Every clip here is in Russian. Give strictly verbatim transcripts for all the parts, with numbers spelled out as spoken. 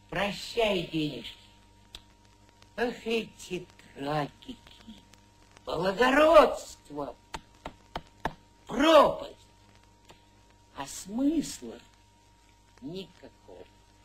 Прощай, денежки. Ах, эти тракики. Благородство. Пропасть. А смысла никакого.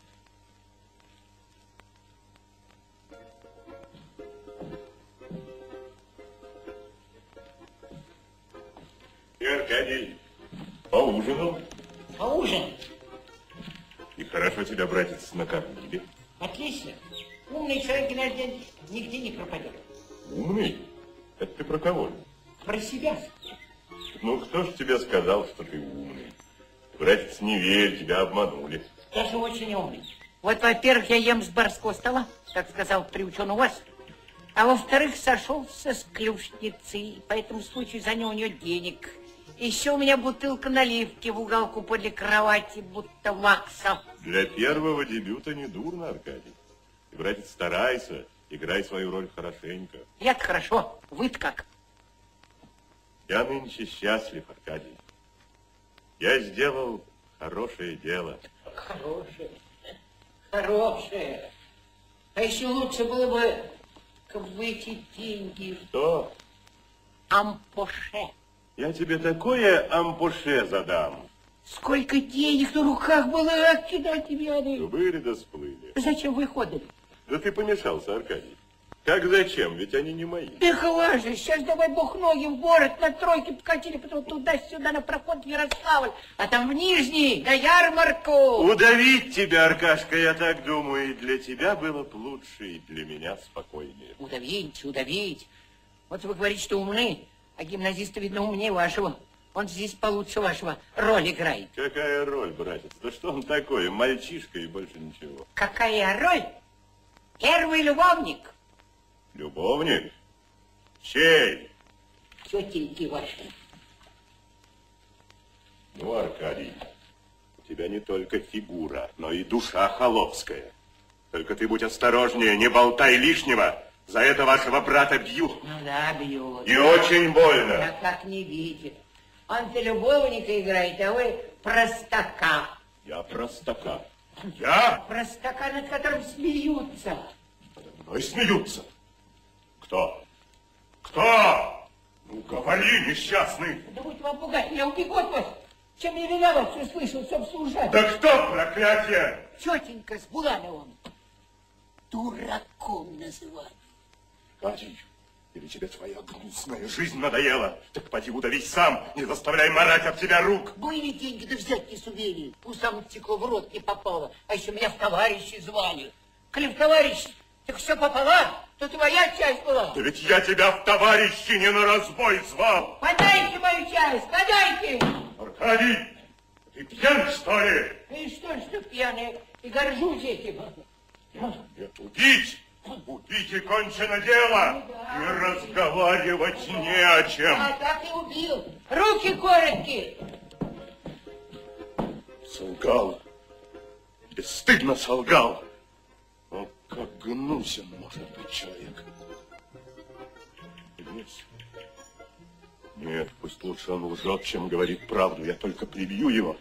И Аркадий поужинал. Поужинал? И хорошо тебя, братец, накормили. Отлично. Умный человек, Геннадий Леонидович, нигде не пропадет. Умный? Это ты про кого? Про себя. Ну, кто ж тебе сказал, что ты умный? Братец, не верь, тебя обманули. Я же очень умный. Вот, во-первых, я ем с барского стола, как сказал приучен у вас. А во-вторых, сошелся с клюшницей, по этому случаю занял у нее денег. Еще у меня бутылка наливки в уголку подле кровати, будто вакса. Для первого дебюта не дурно, Аркадий. Ты, братец, старайся, играй свою роль хорошенько. Я-то хорошо, вы-то как? Я нынче счастлив, Аркадий. Я сделал хорошее дело. Хорошее, хорошее. А еще лучше было бы, как бы эти деньги... Что? Ампоше. Я тебе такое ампоше задам. Сколько денег на руках было, откидать тебя. Были да сплыли. Зачем вы ходили? Да ты помешался, Аркадий. Как зачем? Ведь они не мои. Эх, же, сейчас давай бог ноги в город, на тройке покатили, потом туда-сюда на проход в Ярославль, а там в Нижний, на ярмарку. Удавить тебя, Аркашка, я так думаю, и для тебя было бы лучше, и для меня спокойнее. Удавить, удавить. Вот вы говорите, что умны, а гимназиста, видно, умнее вашего. Он здесь получше вашего роль играет. Какая роль, братец? Да что он такой? Мальчишка и больше ничего. Какая роль? Первый любовник. Любовник? Чей? Тетеньки ваши. Ну, Аркадий, у тебя не только фигура, но и душа холопская. Только ты будь осторожнее, не болтай лишнего. За это вашего брата бьют. Ну да, бьют. И очень больно. Да как не видит. Он-то любовника играет, а вы простака. Я простака. Я? Простака, над которым смеются. Надо мной смеются. Кто? Кто? Ну, говори, несчастный. Да будь вам пугать, меня убегут вас. Чем я виноват, все слышал, все служат. Да кто, проклятие? Тетенька с Булановым. Дураком называют. Аркадий, или тебе твоя гнусная жизнь надоела? Так поди удавись сам, не заставляй марать от тебя рук. Были деньги, да взять не сумели. Усам стекло в рот не попало. А еще меня в товарищи звали. Коли в товарищ, так все пополам, то и моя часть была. Да ведь я тебя в товарищи не на разбой звал. Подайте мою часть, подайте. Аркадий, ты пьян, что ли? И что, что пьяный, и горжусь этим. Нет, убить! Убить и кончено дело! Да. И разговаривать не о чем. А так и убил. Руки короткие. Солгал. Бесстыдно солгал. О, как гнусен может быть человек. Нет. Нет, пусть лучше он лжет, чем говорит правду. Я только прибью его.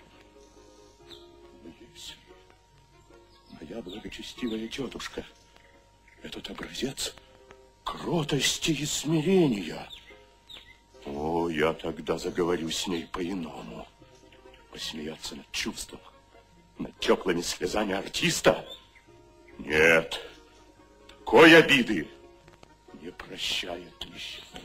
Есть. Моя благочестивая тетушка. Этот образец кротости и смирения. О, я тогда заговорю с ней по-иному. Посмеяться над чувством, над теплыми слезами артиста? Нет, такой обиды не прощает нищета.